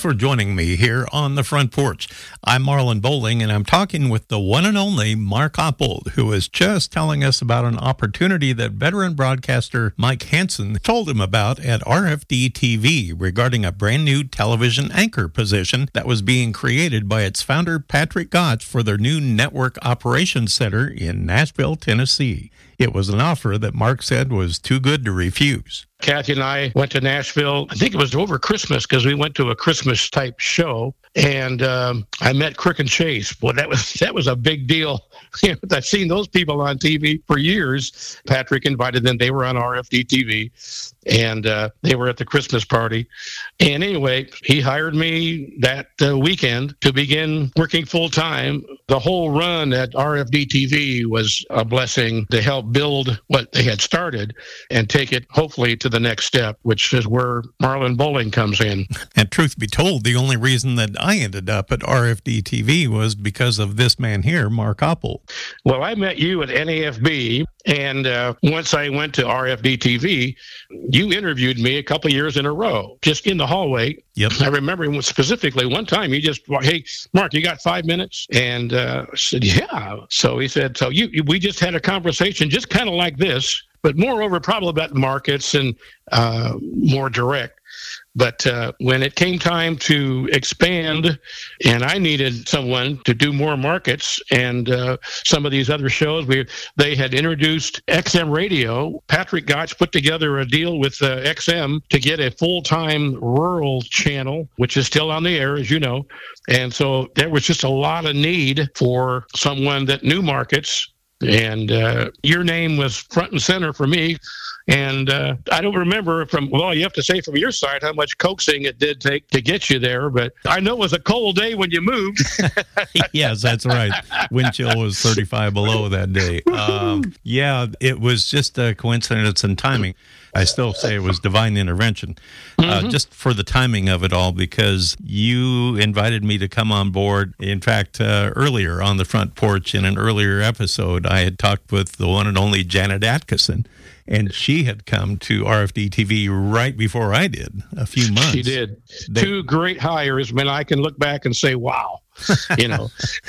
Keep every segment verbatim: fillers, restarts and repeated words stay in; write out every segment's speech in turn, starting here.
for joining me here on the Front Porch. I'm Marlon Bowling, and I'm talking with the one and only Mark Oppold, who is just telling us about an opportunity that veteran broadcaster Mike Hansen told him about at R F D T V regarding a brand new television anchor position that was being created by its founder, Patrick Gotch, for their new network operations center in Nashville, Tennessee. It was an offer that Mark said was too good to refuse. Kathy and I went to Nashville. I think it was over Christmas because we went to a Christmas type show, and um, I met Crick and Chase. Boy, that was that was a big deal. I've seen those people on T V for years. Patrick invited them. They were on R F D T V, and uh, they were at the Christmas party. And anyway, he hired me that uh, weekend to begin working full time. The whole run at R F D T V was a blessing to help build what they had started and take it hopefully to the next step, which is where Marlon Bowling comes in. And truth be told, the only reason that I ended up at R F D T V was because of this man here, Mark Oppold. Well, I met you at N A F B, and uh, once I went to R F D T V, you interviewed me a couple of years in a row, just in the hallway. Yep. I remember specifically one time you just, hey, Mark, you got five minutes? And uh, I said, yeah. So he said, so you, we just had a conversation just kind of like this, but moreover, probably about markets and uh, more direct. But uh, when it came time to expand, and I needed someone to do more markets and uh, some of these other shows, we they had introduced X M radio. Patrick Gotch put together a deal with uh, X M to get a full-time rural channel, which is still on the air, as you know. And so there was just a lot of need for someone that knew markets. And uh, your name was front and center for me. And uh, I don't remember from, well, you have to say from your side how much coaxing it did take to get you there. But I know it was a cold day when you moved. Yes, that's right. Wind chill was thirty-five below that day. Um, yeah, it was just a coincidence and timing. I still say it was divine intervention, mm-hmm. uh, just for the timing of it all, because you invited me to come on board. In fact, uh, earlier on the Front Porch in an earlier episode, I had talked with the one and only Janet Atkinson, and she had come to R F D T V right before I did, a few months. She did. They, Two great hires. I mean, I can look back and say, wow. You know.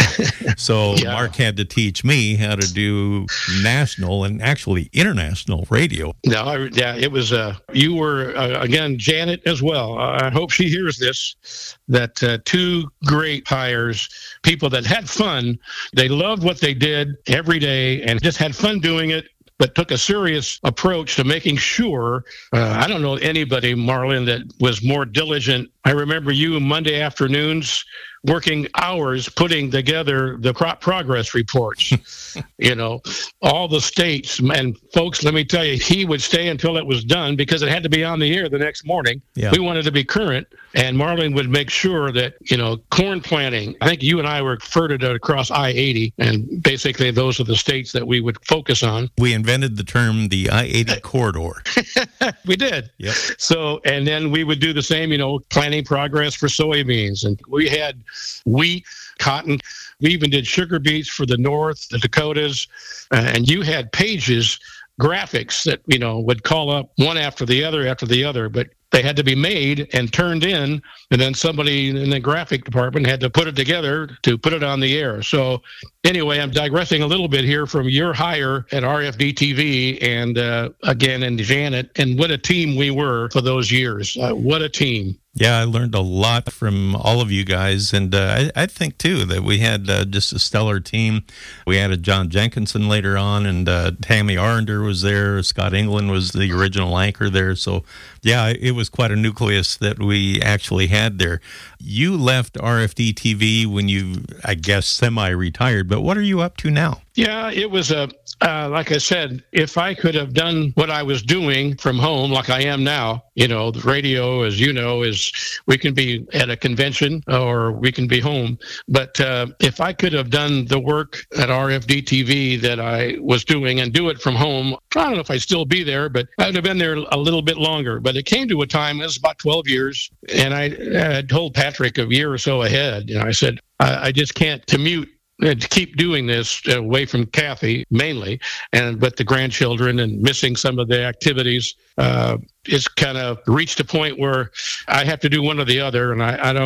So yeah. Mark had to teach me how to do national and actually international radio. No, I, yeah, it was, uh, you were, uh, again, Janet as well. Uh, I hope she hears this, that uh, two great hires, people that had fun. They loved what they did every day and just had fun doing it, but took a serious approach to making sure, uh, I don't know anybody, Marlon, that was more diligent. I remember you Monday afternoons working hours putting together the crop progress reports, you know, all the states. And folks, let me tell you, he would stay until it was done because it had to be on the air the next morning. Yeah. We wanted to be current. And Marlon would make sure that, you know, corn planting, I think you and I were ferreted across I eighty, and basically those are the states that we would focus on. We invented the term the I eighty corridor. We did. Yep. So, and then we would do the same, you know, planting progress for soybeans. And we had wheat, cotton. We even did sugar beets for the North, the Dakotas. Uh, and you had pages, graphics that, you know, would call up one after the other after the other. But they had to be made and turned in, and then somebody in the graphic department had to put it together to put it on the air. So anyway, I'm digressing a little bit here from your hire at R F D T V and uh, again, and Janet, and what a team we were for those years. Uh, what a team. Yeah, I learned a lot from all of you guys, and uh, I, I think, too, that we had uh, just a stellar team. We added John Jenkinson later on, and uh, Tammy Arender was there. Scott England was the original anchor there. So, yeah, it was quite a nucleus that we actually had there. You left R F D T V when you, I guess, semi-retired, but what are you up to now? Yeah, it was a... Uh, like I said, if I could have done what I was doing from home, like I am now, you know, the radio, as you know, is we can be at a convention or we can be home. But uh, if I could have done the work at R F D T V that I was doing and do it from home, I don't know if I'd still be there, but I would have been there a little bit longer. But it came to a time, it was about twelve years, and I, I told Patrick a year or so ahead, you know, I said, I, I just can't commute to keep doing this away from Kathy mainly, and but the grandchildren and missing some of the activities. Uh, it's kind of reached a point where I have to do one or the other, and I, I don't.